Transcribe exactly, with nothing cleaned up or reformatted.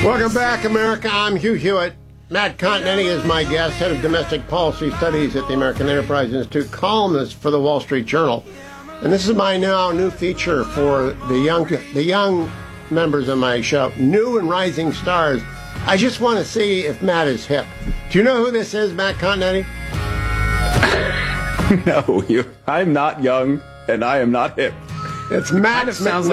Welcome back, America. I'm Hugh Hewitt. Matt Continetti is my guest, head of domestic policy studies at the American Enterprise Institute, columnist for the Wall Street Journal. And this is my now new feature for the young, the young members of my show, new and rising stars. I just want to see if Matt is hip. Do you know who this is, Matt Continetti? No, you, I'm not young, and I am not hip. It's Matt. Kind of sounds